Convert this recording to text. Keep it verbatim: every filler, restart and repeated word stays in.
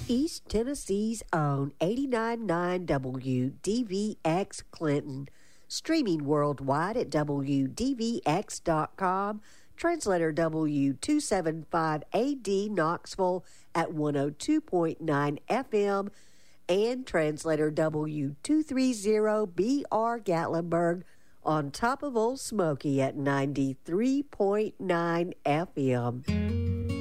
East Tennessee's own eighty-nine point nine W D V X Clinton, streaming worldwide at W D V X dot com, translator W two seventy-five A D Knoxville at one oh two point nine F M, and translator W two thirty B R Gatlinburg on top of Old Smoky at ninety-three point nine F M.